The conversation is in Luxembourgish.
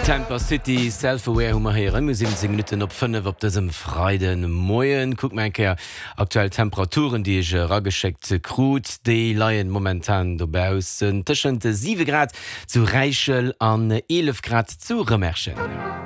Tampa City Self-Aware hummer heren 17 Minuten op 5 op dësem Freiden Moien. Guck mein Ker aktuell Temperaturen, die ich raggeschickt krut, die laien momentan dobausen tschen 7 Grad zu Reichel an 11 Grad zu Remerschen.